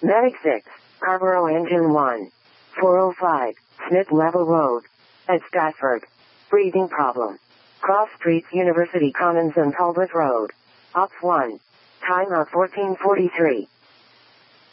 Medic 6, Scarborough Engine 1. 405, Smith Level Road. At Stratford. Breathing problem. Cross Streets University Commons and Talbot Road. Ops 1. Time of 14:43.